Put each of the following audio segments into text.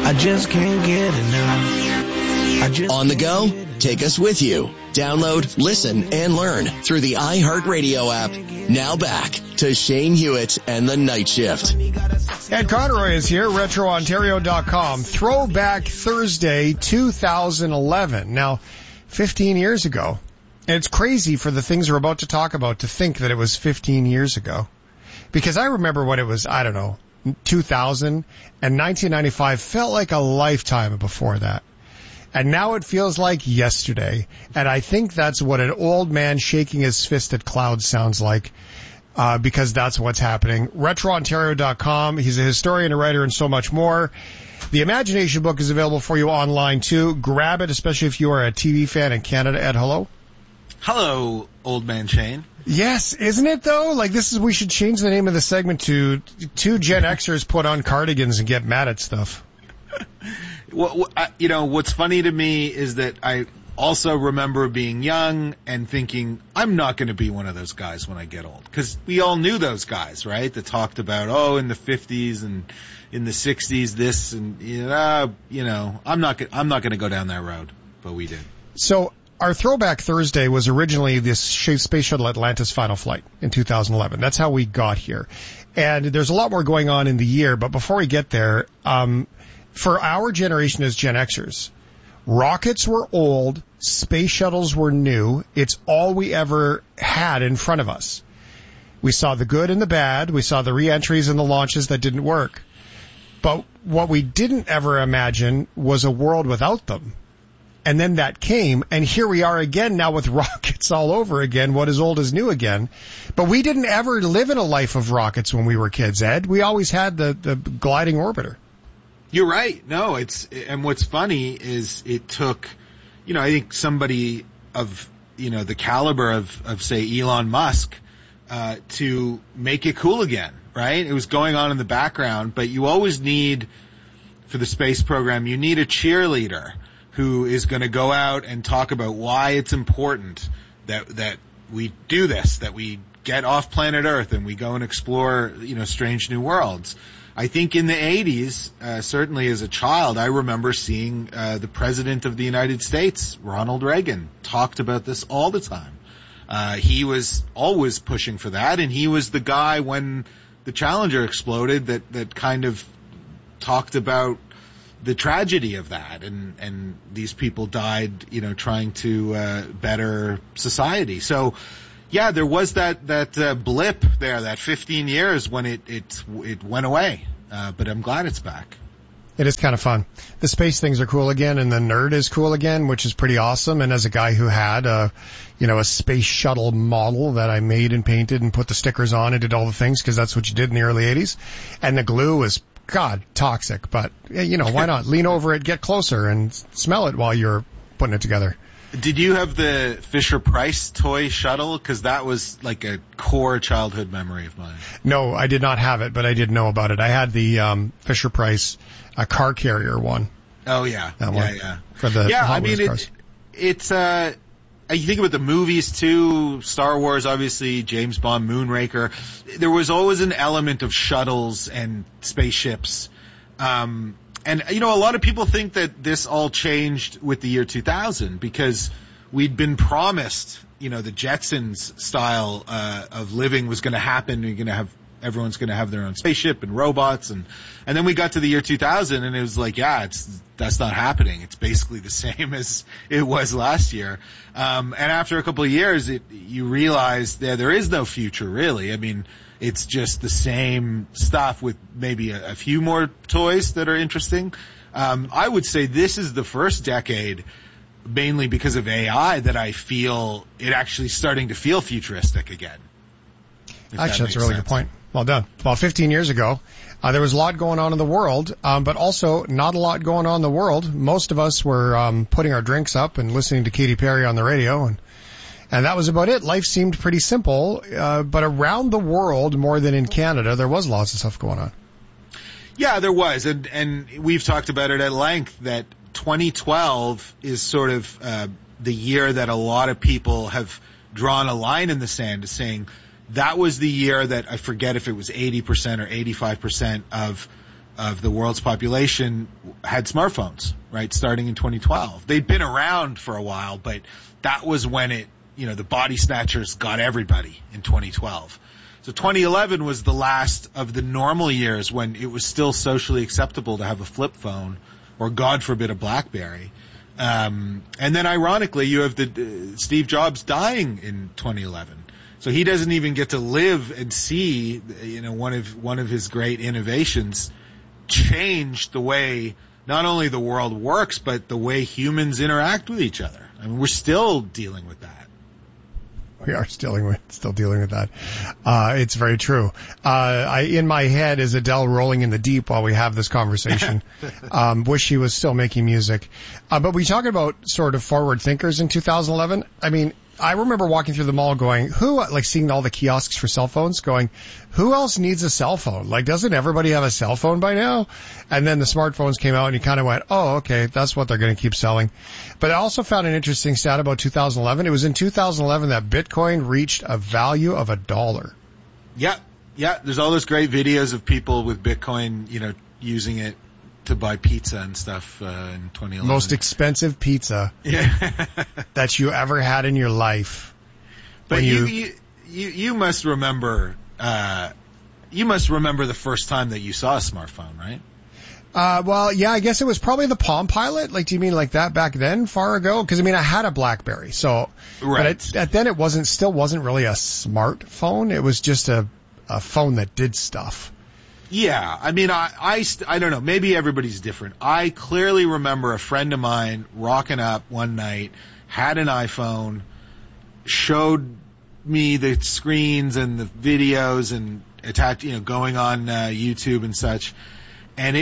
I just can't get enough. On the go? Take us with you. Download, listen, and learn through the iHeartRadio app. Now back to Shane Hewitt and the Night Shift. Ed Conroy is here, RetroOntario.com. Throwback Thursday 2011. Now, 15 years ago. And it's crazy for the things we're about to talk about to think that it was 15 years ago. Because I remember when it was, 2000, and 1995 felt like a lifetime before that. And now it feels like yesterday. And I think that's what an old man shaking his fist at clouds sounds like, because that's what's happening. RetroOntario.com. He's a historian, a writer, and so much more. The Imagination book is available for you online, too. Grab it, especially if you are a TV fan in Canada. Ed, hello. Hello, old man Shane. Yes, isn't it, though? Like, we should change the name of the segment to two Gen Xers put on cardigans and get mad at stuff. Well, what's funny to me is that I also remember being young and thinking, I'm not going to be one of those guys when I get old. Because we all knew those guys, right? That talked about, in the 50s and in the 60s, this and, I'm not going to go down that road. But we did. So our Throwback Thursday was originally this Space Shuttle Atlantis final flight in 2011. That's how we got here. And there's a lot more going on in the year. But before we get there, for our generation as Gen Xers, rockets were old, space shuttles were new. It's all we ever had in front of us. We saw the good and the bad. We saw the re-entries and the launches that didn't work. But what we didn't ever imagine was a world without them. And then that came, and here we are again now with rockets all over again. What is old is new again. But we didn't ever live in a life of rockets when we were kids, Ed. We always had the gliding orbiter. You're right. No, and what's funny is it took, I think somebody of, the caliber of say Elon Musk, to make it cool again, right? It was going on in the background, but you always need, for the space program, you need a cheerleader who is going to go out and talk about why it's important that we do this, that we get off planet Earth and we go and explore, strange new worlds. I think in the 80s, certainly as a child, I remember seeing the President of the United States, Ronald Reagan, talked about this all the time. He was always pushing for that, and he was the guy when the Challenger exploded that kind of talked about the tragedy of that, and these people died, trying to better society. So, yeah, there was that blip there, that 15 years when it went away. But I'm glad it's back. It is kind of fun. The space things are cool again, and the nerd is cool again, which is pretty awesome. And as a guy who had a space shuttle model that I made and painted and put the stickers on and did all the things, because that's what you did in the early 80s. And the glue was, toxic. But, why not? Lean over it, get closer, and smell it while you're putting it together. Did you have the Fisher-Price toy shuttle? Because that was like a core childhood memory of mine. No, I did not have it, but I did know about it. I had the Fisher-Price car carrier one. Oh, yeah. That one. Yeah. For the Hot Wheels cars. It's you think about the movies, too, Star Wars, obviously, James Bond, Moonraker. There was always an element of shuttles and spaceships. And, a lot of people think that this all changed with the year 2000 because we'd been promised, the Jetsons style of living was going to happen. Everyone's going to have their own spaceship and robots. And then we got to the year 2000 and it was like, that's not happening. It's basically the same as it was last year. And after a couple of years, you realize there is no future really. I mean, it's just the same stuff with maybe a few more toys that are interesting. I would say this is the first decade, mainly because of AI, that I feel it actually starting to feel futuristic again. Actually, that's a really good point. Well done. Well, 15 years ago, there was a lot going on in the world, but also not a lot going on in the world. Most of us were putting our drinks up and listening to Katy Perry on the radio, and that was about it. Life seemed pretty simple, but around the world, more than in Canada, there was lots of stuff going on. Yeah, there was, and we've talked about it at length, that 2012 is sort of the year that a lot of people have drawn a line in the sand as saying that was the year that, I forget if it was 80% or 85% of of the world's population had smartphones, right? Starting in 2012. They'd been around for a while, but that was when the body snatchers got everybody in 2012. So 2011 was the last of the normal years when it was still socially acceptable to have a flip phone or, God forbid, a BlackBerry. And then ironically, you have Steve Jobs dying in 2011. So he doesn't even get to live and see, one of his great innovations change the way not only the world works, but the way humans interact with each other. I mean, we're still dealing with that. We are still dealing with that. It's very true. In my head is Adele rolling in the deep while we have this conversation. Wish she was still making music. But we talking about sort of forward thinkers in 2011. I mean, I remember walking through the mall going, seeing all the kiosks for cell phones going, who else needs a cell phone? Like, doesn't everybody have a cell phone by now? And then the smartphones came out and you kind of went, oh, okay, that's what they're going to keep selling. But I also found an interesting stat about 2011. It was in 2011 that Bitcoin reached a value of $1. Yeah. There's all those great videos of people with Bitcoin, using it to buy pizza and stuff in 2011. Most expensive pizza that you ever had in your life. But you must remember the first time that you saw a smartphone, right? Well, yeah, I guess it was probably the Palm Pilot. Like, do you mean like that back then, far ago? Because I mean, I had a BlackBerry, so right. But then it wasn't really a smartphone. It was just a phone that did stuff. Yeah, I mean, I don't know. Maybe everybody's different. I clearly remember a friend of mine rocking up one night, had an iPhone, showed me the screens and the videos and attached, going on YouTube and such. And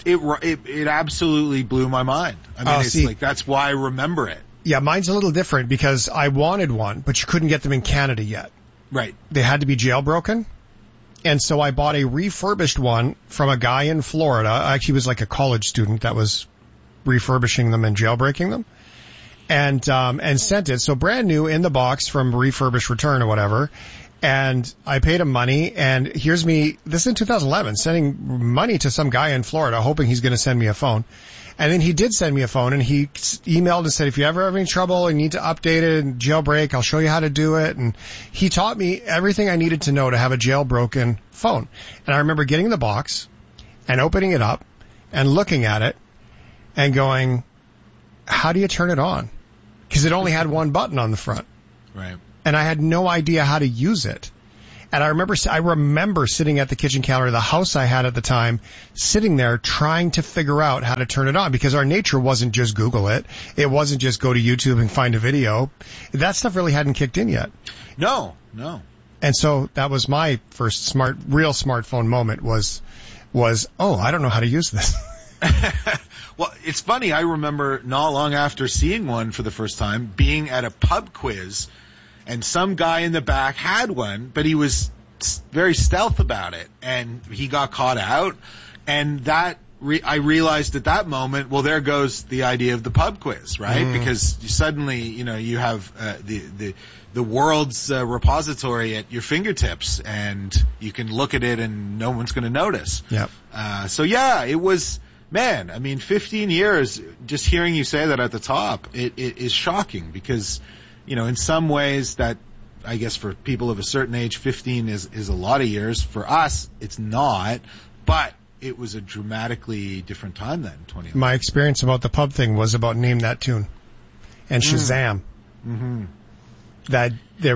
it absolutely blew my mind. I mean, that's why I remember it. Yeah, mine's a little different because I wanted one, but you couldn't get them in Canada yet. Right. They had to be jailbroken. And so I bought a refurbished one from a guy in Florida. Actually, he was like a college student that was refurbishing them and jailbreaking them. And sent it. So brand new in the box from refurbished return or whatever. And I paid him money, and here's me, this is in 2011, sending money to some guy in Florida, hoping he's going to send me a phone. And then he did send me a phone, and he emailed and said, if you ever have any trouble and need to update it and jailbreak, I'll show you how to do it. And he taught me everything I needed to know to have a jailbroken phone. And I remember getting the box and opening it up and looking at it and going, how do you turn it on? Because it only had one button on the front. Right. And I had no idea how to use it. And I remember sitting at the kitchen counter of the house I had at the time, sitting there trying to figure out how to turn it on, because our nature wasn't just Google it. It wasn't just go to YouTube and find a video. That stuff really hadn't kicked in yet. No. And so that was my first real smartphone moment was, I don't know how to use this. Well, it's funny. I remember not long after seeing one for the first time, being at a pub quiz, and some guy in the back had one, but he was very stealth about it, and he got caught out. And I realized at that moment, well, there goes the idea of the pub quiz, right? Because suddenly, you have the world's repository at your fingertips, and you can look at it, and no one's going to notice. Yep. So yeah, it was. Man, I mean, 15 years. Just hearing you say that at the top, it is shocking because. In some ways that, I guess for people of a certain age, 15 is a lot of years. For us, it's not, but it was a dramatically different time then, 2011. My experience about the pub thing was about Name That Tune and Shazam. Mm-hmm. That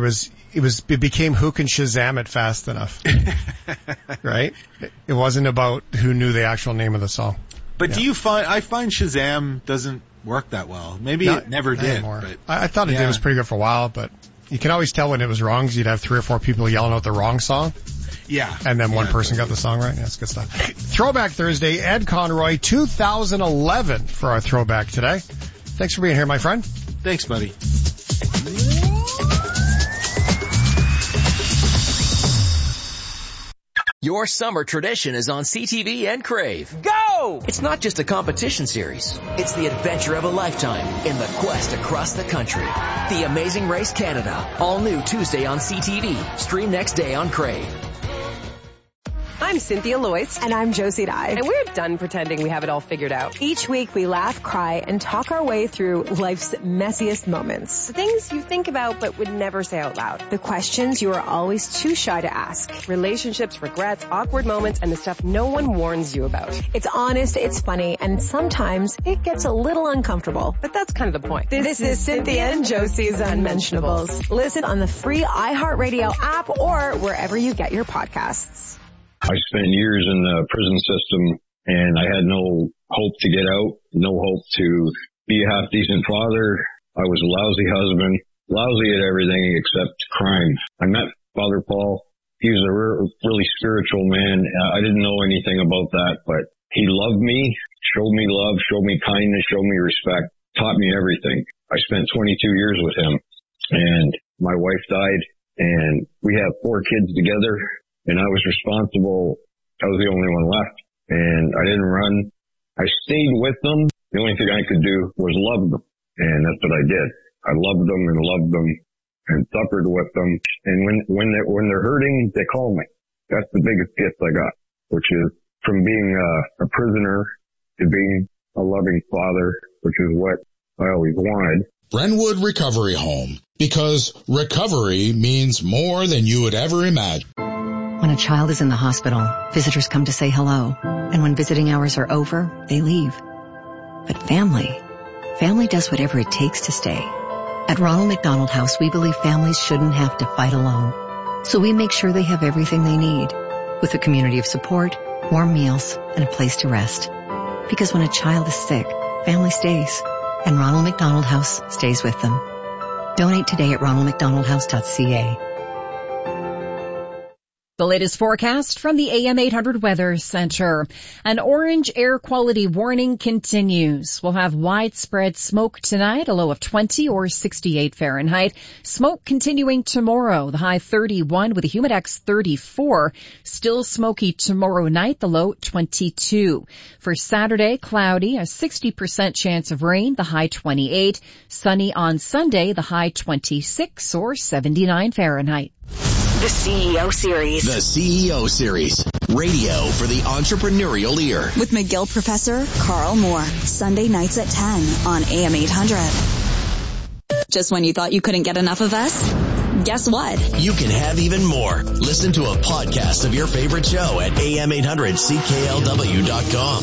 it became who can Shazam it fast enough, right? It wasn't about who knew the actual name of the song. But do you I find Shazam doesn't work that well. Maybe it never did. Anymore. But I thought it did. It was pretty good for a while, but you can always tell when it was wrong because you'd have 3 or 4 people yelling out the wrong song. Yeah. And then one person got the song right. Yeah, that's good stuff. Throwback Thursday, Ed Conroy, 2011 for our throwback today. Thanks for being here, my friend. Thanks, buddy. Your summer tradition is on CTV and Crave. Go! It's not just a competition series. It's the adventure of a lifetime in the quest across the country. The Amazing Race Canada. All new Tuesday on CTV. Stream next day on Crave. I'm Cynthia Loyce. And I'm Josie Dye. And we're done pretending we have it all figured out. Each week we laugh, cry, and talk our way through life's messiest moments. The things you think about but would never say out loud. The questions you are always too shy to ask. Relationships, regrets, awkward moments, and the stuff no one warns you about. It's honest, it's funny, and sometimes it gets a little uncomfortable. But that's kind of the point. This is Cynthia and Josie's Unmentionables. Listen on the free iHeartRadio app or wherever you get your podcasts. I spent years in the prison system, and I had no hope to get out, no hope to be a half-decent father. I was a lousy husband, lousy at everything except crime. I met Father Paul. He was a really spiritual man. I didn't know anything about that, but he loved me, showed me love, showed me kindness, showed me respect, taught me everything. I spent 22 years with him, and my wife died, and we have 4 kids together, and I was responsible. I was the only one left, and I didn't run. I stayed with them. The only thing I could do was love them, and that's what I did. I loved them and suffered with them. And when they're hurting, they call me. That's the biggest gift I got, which is from being a prisoner to being a loving father, which is what I always wanted. Brentwood Recovery Home, because recovery means more than you would ever imagine. When a child is in the hospital, visitors come to say hello. And when visiting hours are over, they leave. But family does whatever it takes to stay. At Ronald McDonald House, we believe families shouldn't have to fight alone. So we make sure they have everything they need, with a community of support, warm meals, and a place to rest. Because when a child is sick, family stays. And Ronald McDonald House stays with them. Donate today at ronaldmcdonaldhouse.ca. The latest forecast from the AM 800 Weather Center. An orange air quality warning continues. We'll have widespread smoke tonight, a low of 20 or 68 Fahrenheit. Smoke continuing tomorrow, the high 31 with a humidex 34. Still smoky tomorrow night, the low 22. For Saturday, cloudy, a 60% chance of rain, the high 28. Sunny on Sunday, the high 26 or 79 Fahrenheit. The CEO Series. The CEO Series. Radio for the entrepreneurial ear. With McGill Professor Carl Moore. Sunday nights at 10 on AM 800. Just when you thought you couldn't get enough of us? Guess what? You can have even more. Listen to a podcast of your favorite show at am800cklw.com.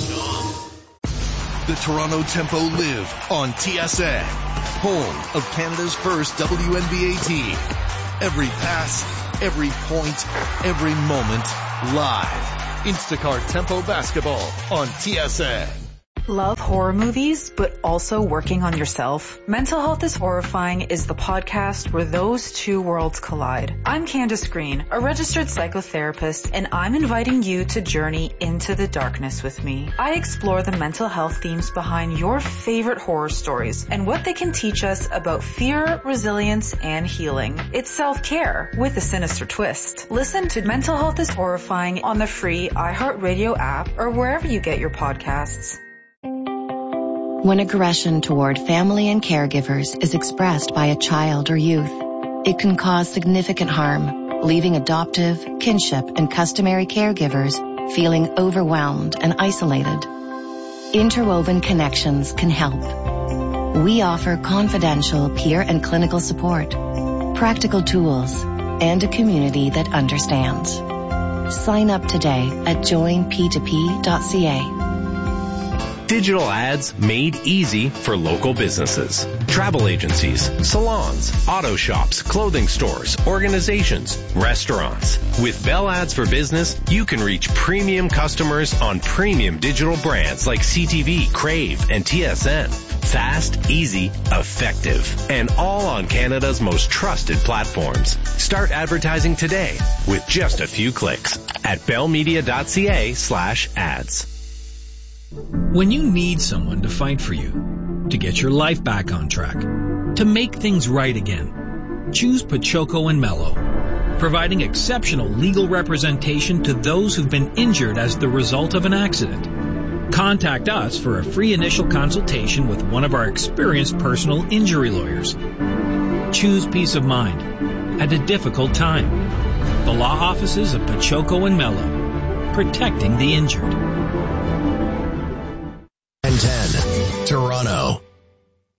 The Toronto Tempo live on TSN. Home of Canada's first WNBA team. Every pass, every point, every moment, live. Instacart Tempo Basketball on TSN. Love horror movies, but also working on yourself? Mental Health is Horrifying is the podcast where those two worlds collide. I'm Candace Green, a registered psychotherapist, and I'm inviting you to journey into the darkness with me. I explore the mental health themes behind your favorite horror stories and what they can teach us about fear, resilience, and healing. It's self-care with a sinister twist. Listen to Mental Health is Horrifying on the free iHeartRadio app or wherever you get your podcasts. When aggression toward family and caregivers is expressed by a child or youth, it can cause significant harm, leaving adoptive, kinship, and customary caregivers feeling overwhelmed and isolated. Interwoven Connections can help. We offer confidential peer and clinical support, practical tools, and a community that understands. Sign up today at joinp2p.ca. Digital ads made easy for local businesses. Travel agencies, salons, auto shops, clothing stores, organizations, restaurants. With Bell Ads for Business, you can reach premium customers on premium digital brands like CTV, Crave, and TSN. Fast, easy, effective, and all on Canada's most trusted platforms. Start advertising today with just a few clicks at bellmedia.ca/ads. When you need someone to fight for you, to get your life back on track, to make things right again, choose Pachoco and Mello, providing exceptional legal representation to those who've been injured as the result of an accident. Contact us for a free initial consultation with one of our experienced personal injury lawyers. Choose peace of mind at a difficult time. The law offices of Pachoco and Mello. protecting the injured. And 10, Toronto.